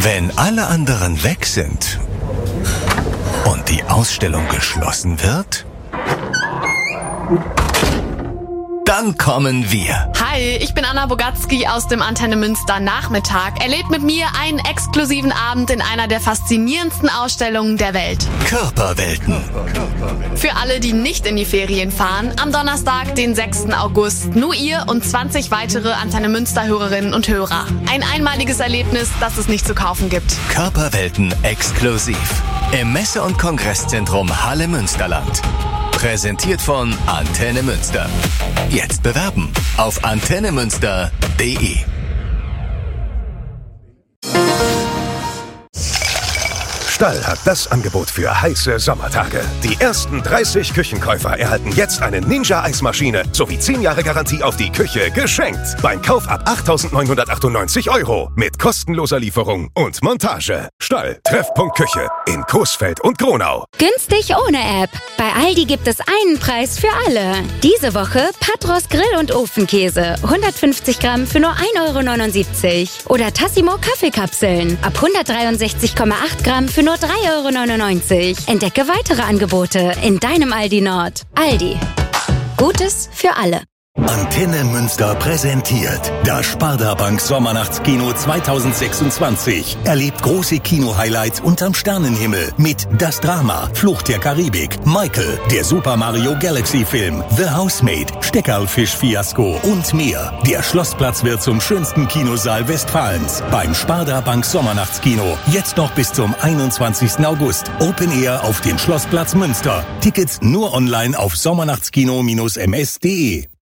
Wenn alle anderen weg sind und die Ausstellung geschlossen wird, dann kommen wir. Hi, ich bin Anna Bogatzki aus dem Antenne Münster Nachmittag. Erlebt mit mir einen exklusiven Abend in einer der faszinierendsten Ausstellungen der Welt. Körperwelten. Für alle, die nicht in die Ferien fahren, am Donnerstag, den 6. August, nur ihr und 20 weitere Antenne Münster Hörerinnen und Hörer. Ein einmaliges Erlebnis, das es nicht zu kaufen gibt. Körperwelten exklusiv. Im Messe- und Kongresszentrum Halle Münsterland. Präsentiert von Antenne Münster. Jetzt bewerben auf antennemünster.de. Stall hat das Angebot für heiße Sommertage. Die ersten 30 Küchenkäufer erhalten jetzt eine Ninja-Eismaschine sowie 10 Jahre Garantie auf die Küche geschenkt. Beim Kauf ab 8.998 € mit kostenloser Lieferung und Montage. Stall, Treffpunkt Küche in Coesfeld und Gronau. Günstig ohne App. Bei Aldi gibt es einen Preis für alle. Diese Woche Patros Grill- und Ofenkäse. 150 Gramm für nur 1,79 € Oder Tassimo Kaffeekapseln. Ab 163,8 Gramm für nur 3,99 €. Entdecke weitere Angebote in deinem Aldi Nord. Aldi. Gutes für alle. Antenne Münster präsentiert das Sparda-Bank Sommernachtskino 2026. Erlebt große Kino-Highlights unterm Sternenhimmel mit Das Drama, Flucht der Karibik, Michael, der Super Mario Galaxy-Film, The Housemaid, Steckerlfisch-Fiasko und mehr. Der Schlossplatz wird zum schönsten Kinosaal Westfalens beim Sparda-Bank Sommernachtskino. Jetzt noch bis zum 21. August. Open Air auf dem Schlossplatz Münster. Tickets nur online auf sommernachtskino-ms.de.